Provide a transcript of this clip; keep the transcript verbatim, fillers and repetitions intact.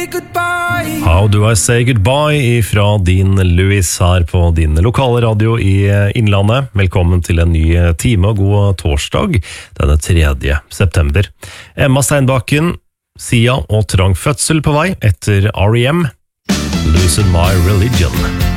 say goodbye? How do I say goodbye fra Dean Lewis her på din lokale radio i Innlandet. Velkommen til en ny time og god torsdag denne tredje september. Emma Steinbakken, Sia og trang fødsel på vei etter R E M. Losing My Religion.